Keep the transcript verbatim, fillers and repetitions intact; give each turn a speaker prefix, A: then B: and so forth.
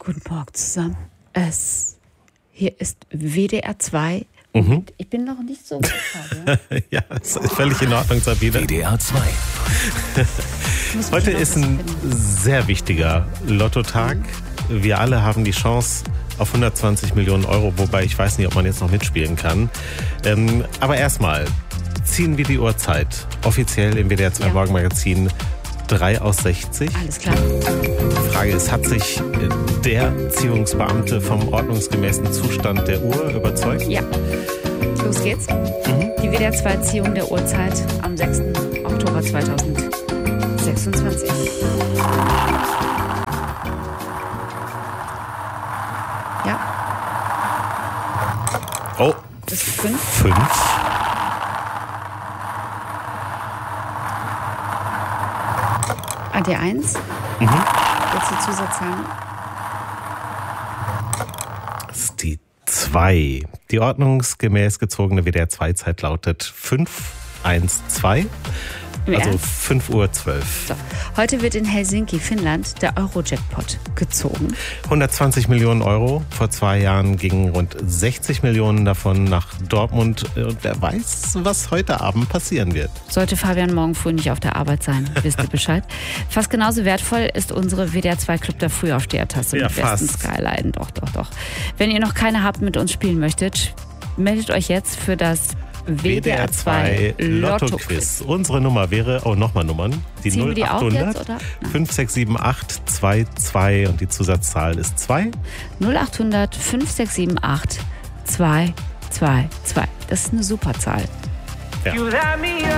A: Guten Morgen zusammen. Es hier ist W D R zwei.
B: Mhm.
A: Ich bin noch nicht so gut.
B: Ja, ist völlig in Ordnung, Sabine.
C: W D R zwei.
B: Heute ist ein sehr wichtiger Lottotag. Wir alle haben die Chance auf hundertzwanzig Millionen Euro, wobei ich weiß nicht, ob man jetzt noch mitspielen kann. Ähm, aber erstmal ziehen wir die Uhrzeit offiziell im W D R zwei ja. Morgenmagazin drei aus sechzig.
A: Alles klar.
B: Die Frage ist, hat sich der Ziehungsbeamte vom ordnungsgemäßen Zustand der Uhr überzeugt?
A: Ja. Los geht's. Mhm. Die W D R zwei Ziehung der Uhrzeit am sechsten Oktober zweitausendsechsundzwanzig. Ja.
B: Oh.
A: Das ist fünf.
B: Fünf.
A: A D eins.
B: Mhm.
A: Jetzt die Zusatzzahlen.
B: Das ist die zwei. Die ordnungsgemäß gezogene W D R zwei Zeit lautet fünf eins zwei.
A: Im
B: Also
A: Ernst?
B: fünf Uhr zwölf.
A: So. Heute wird in Helsinki, Finnland, der Euro-Jackpot gezogen.
B: hundertzwanzig Millionen Euro. Vor zwei Jahren gingen rund sechzig Millionen davon nach Dortmund. Und wer weiß, was heute Abend passieren wird.
A: Sollte Fabian morgen früh nicht auf der Arbeit sein, wisst ihr Bescheid. Fast genauso wertvoll ist unsere W D R zwei Club der Frühaufsteher-Tasse
B: Ja,
A: mit besten
B: fast.
A: Skyline. Doch, doch, doch. Wenn ihr noch keine habt, mit uns spielen möchtet, meldet euch jetzt für das W D R zwei Lotto-Quiz.
B: Unsere Nummer wäre, oh nochmal Nummern, die
A: Ziehen wir die auch
B: null achthundert
A: jetzt, oder?
B: fünf sechs sieben acht zwei zwei und die Zusatzzahl ist zwei.
A: null achthundert fünf sechs sieben acht zwei zwei zwei. Das ist eine super Zahl.
B: Ja.